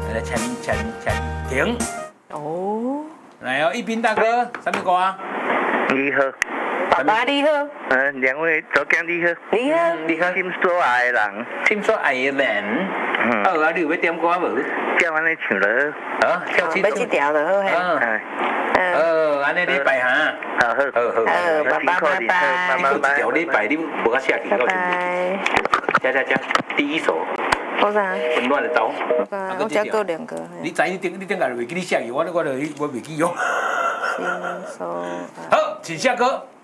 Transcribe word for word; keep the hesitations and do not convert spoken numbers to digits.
来前前前停。 哦， 来哦，一斌大哥，什么歌啊？ 你好， 爸爸你好， 嗯，两位早间你好， 你好， 你好， 心所爱的人， 听说爱的人。 嗯， 好啊，你有要点歌无？ 叫安尼唱了， 啊，跳起要这条就好嘿。 嗯， 哎， 嗯， 哦，安尼礼拜哈。 好好， 好好。 好，爸爸拜拜， 你过一条礼拜，你无甲下去拜到拜。 加加加，第一首好啥？ 温暖的走。 拜拜，我只够两个。 你知你顶你顶下袂记你下去，我我就我袂记哦。 心所爱。 好，请下歌。